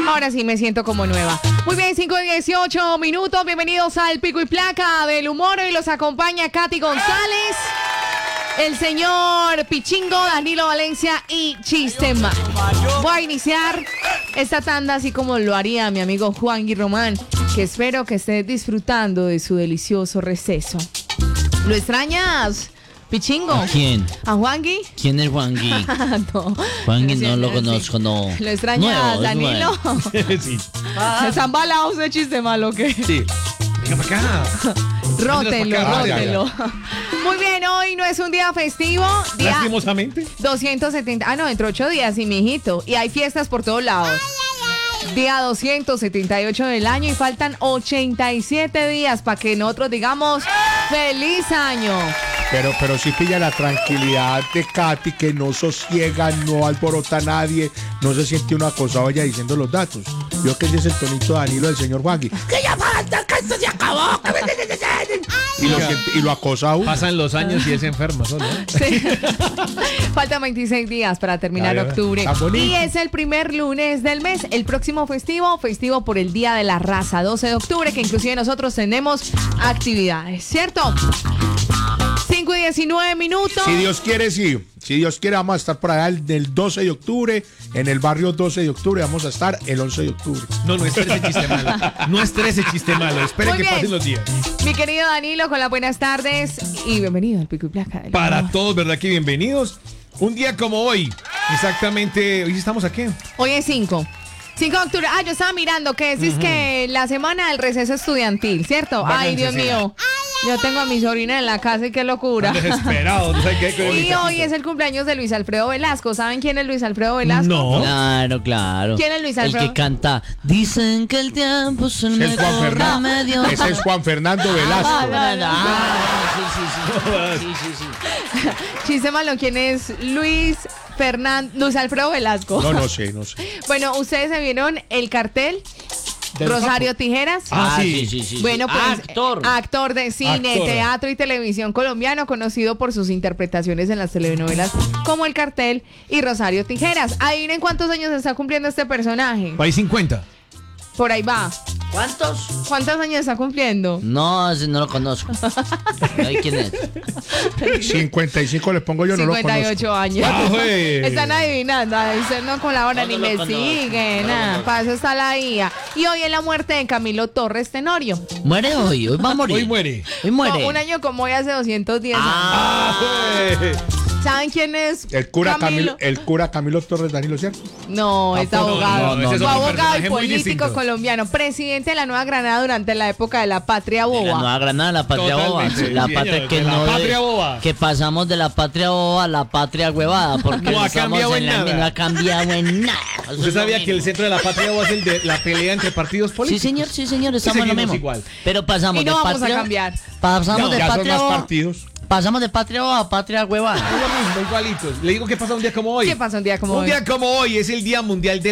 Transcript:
Ahora sí me siento como nueva. Muy bien, 5:18. Bienvenidos al Pico y Placa del Humor. Y los acompaña Katy González, el señor Pichingo, Danilo Valencia y Chistema. Voy a iniciar esta tanda así como lo haría mi amigo Juan Román, que espero que estés disfrutando de su delicioso receso. ¿Lo extrañas, Pichingo? ¿A quién? ¿A Juangui? ¿Quién es Juangui? No. Juangui no lo conozco, no. ¿Lo extrañas, Nuevo, Danilo? Sí. ¿Están balados de chiste malo que? Sí. Venga para acá. Rótelo. Muy bien, hoy no es un día festivo. Día Lastimosamente. 270. Ah, no, dentro de 8 días, sí, mijito. Y hay fiestas por todos lados. Día 278 del año y faltan 87 días para que nosotros digamos ¡feliz año! Pero sí pilla la tranquilidad de Katy, que no sosiega, no alborota a nadie, no se siente una cosa vaya diciendo los datos. Yo que ese es el tonito de Danilo del señor Juangui. ¡Que ya falta, que esto se acabó! Y lo acosa a uno. Pasan los años y él se enferma solo, ¿eh? Sí. Faltan 26 días para terminar octubre. Y es el primer lunes del mes. El próximo festivo por el Día de la Raza, 12 de octubre, que inclusive nosotros tenemos actividades, ¿cierto? 5:19. Si Dios quiere, sí. Si Dios quiere, vamos a estar por allá el 12 de octubre, en el barrio 12 de octubre, vamos a estar el 11 de octubre. No estrese chiste malo. No estrese chiste malo. Espere que pasen los días. Mi querido Danilo, con las buenas tardes y bienvenido al Pico y Placa del Para Humor. todos, ¿verdad que bienvenidos? Un día como hoy, exactamente, ¿hoy estamos aquí? Hoy es 5 de octubre. Ah, yo estaba mirando que decís que la semana del receso estudiantil, ¿cierto? Ay, Dios mío. Yo tengo a mi sobrina en la casa y qué locura. Desesperado, no sé qué. Y hoy es el cumpleaños de Luis Alfredo Velasco. ¿Saben quién es Luis Alfredo Velasco? No. Claro. ¿Quién es Luis Alfredo? El que canta. Dicen que el tiempo se me Ese es Juan corre Fernando. medio. Ese es Juan Fernando Velasco. Sí. Chiste malo, ¿quién es Luis Alfredo Velasco? No sé. Bueno, ¿ustedes se vieron el cartel? Rosario Tijeras. Sí. Bueno, pues Actor. de cine, Actor. teatro y televisión colombiano, conocido por sus interpretaciones en las telenovelas como El Cartel y Rosario Tijeras. Adivinen cuántos años está cumpliendo este personaje. País 50. Por ahí va. ¿Cuántos? ¿Cuántos años está cumpliendo? No, ese no lo conozco. ¿Quién es? 55 le pongo yo, no lo conozco. 58 años. Ah, güey. Están adivinando. Ustedes no colaboran No, ni no lo me conozco. siguen. Nada. Para eso está la IA. Y hoy es la muerte de Camilo Torres Tenorio. Muere hoy va a morir. Hoy muere. Hoy muere. No, un año como hoy hace 210 años. Güey. ¿Saben quién es? El cura Camilo Torres Danilo, ¿cierto? No, es abogado. no, ese es Fue otro abogado personaje y muy político distinto. colombiano. Presidente de la Nueva Granada durante la época de la Patria La Boba. Nueva Granada, la patria boba. Totalmente, La sí, patria señor, que de la no. patria boba. Que pasamos de la patria boba a la patria huevada. Porque No ha estamos cambiado en nada. No ha cambiado en nada. Eso ¿Usted es lo sabía que el mismo. centro de la patria es el de la pelea entre partidos Sí, políticos? señor, estamos en lo seguimos mismo. igual. Pero pasamos Y no de vamos a patria. cambiar. Pasamos de Ya son patria más boba. partidos. Pasamos de patria boba a patria huevada. Es lo mismo, igualitos. Le digo que pasa un día como hoy. ¿Qué pasa un día como Un hoy? día como hoy es el Día Mundial de